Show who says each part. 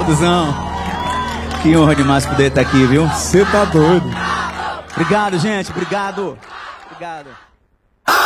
Speaker 1: Obrigadozão. Que honra demais poder estar aqui, viu?
Speaker 2: Você tá doido.
Speaker 1: Obrigado, gente. Obrigado. Obrigado.